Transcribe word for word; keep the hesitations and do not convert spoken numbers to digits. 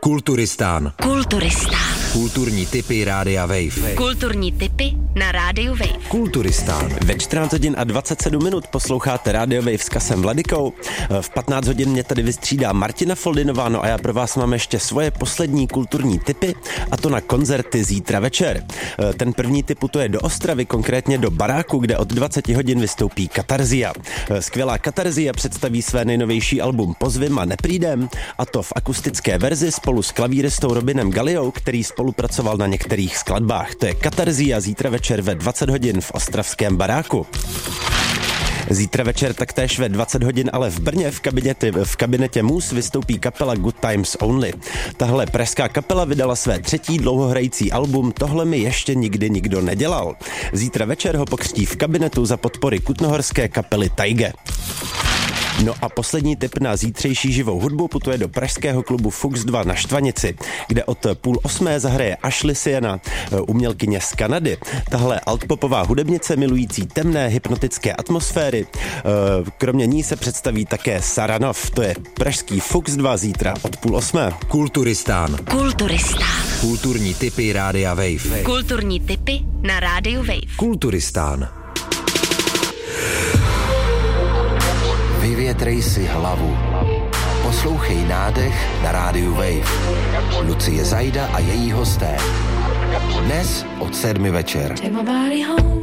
Kulturistán. Kulturistán. Kulturní tipy Rádia Wave. Kulturní tipy na Rádiu Wave. Kulturistán. Ve čtrnáct hodin a dvacet sedm minut posloucháte Rádio Wave s Kasem Vladykou. V patnáct hodin mě tady vystřídá Martina Foldinová, no a já pro vás mám ještě svoje poslední kulturní tipy, a to na koncerty zítra večer. Ten první tip putuje do Ostravy, konkrétně do Baráku, kde od dvacet hodin vystoupí Katarzia. Skvělá Katarzia představí své nejnovější album Pozvím a neprídem, a to v akustické verzi spolu s klavíristou Robinem Galliou, který spolupracoval na některých skladbách. To je Katarzia zítra večer ve dvacet hodin v ostravském Baráku. Zítra večer taktéž ve dvacet hodin, ale v Brně v kabinetě, v kabinetě Mus vystoupí kapela Good Times Only. Tahle pražská kapela vydala své třetí dlouhohrající album Tohle mi ještě nikdy nikdo nedělal. Zítra večer ho pokřtí v kabinetu za podpory kutnohorské kapely Tajge. No a poslední tip na zítřejší živou hudbu putuje do pražského klubu Fux dva na Štvanici, kde od půl osmé zahraje Ashley Siena, umělkyně z Kanady. Tahle altpopová hudebnice milující temné hypnotické atmosféry. Kromě ní se představí také Saranov. To je pražský Fux dva zítra od půl osmé. Kulturistán. Kulturistán. Kulturní tipy Rádia Wave. Kulturní tipy na Rádiu Wave. Kulturistán. Vyvětrej si hlavu. Poslouchej Nádech na Rádiu Wave. Lucie Zajda a její hosté. Dnes od sedmi večer.